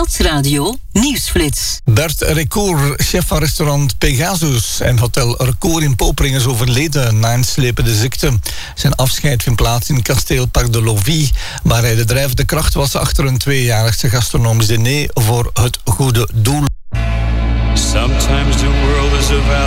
Stadsradio Nieuwsflits. Bert Recour, chef van restaurant Pegasus en hotel Recour in Popering is overleden na een slepende ziekte. Zijn afscheid vindt plaats in Kasteel Parc de Lovie, waar hij de drijvende kracht was achter een 2-jaarigse gastronomisch diner voor het goede doel. Sometimes the world is a